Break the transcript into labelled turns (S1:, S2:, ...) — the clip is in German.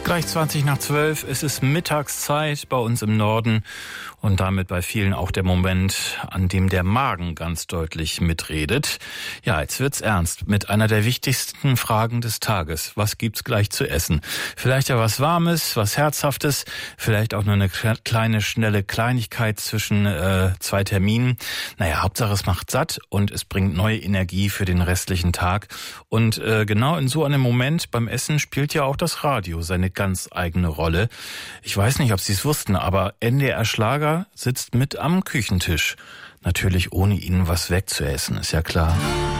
S1: Gleich 20 nach 12, es ist Mittagszeit bei uns im Norden und damit bei vielen auch der Moment, an dem der Magen ganz deutlich mitredet. Ja, jetzt wird's ernst mit einer der wichtigsten Fragen des Tages. Was gibt's gleich zu essen? Vielleicht ja was Warmes, was Herzhaftes, vielleicht auch nur eine kleine, schnelle Kleinigkeit zwischen zwei Terminen. Naja, Hauptsache es macht satt und es bringt neue Energie für den restlichen Tag. Und genau in so einem Moment beim Essen spielt ja auch das Radio seine ganz eigene Rolle. Ich weiß nicht, ob Sie es wussten, aber NDR Schlager sitzt mit am Küchentisch. Natürlich ohne Ihnen was wegzuessen, ist ja klar.